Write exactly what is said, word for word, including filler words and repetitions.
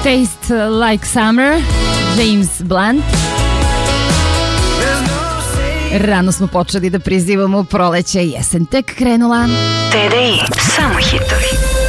Taste Like Summer, James Blunt. Rano smo počeli da prizivamo proleće, jesen tek krenula. T D I, samo hitovi.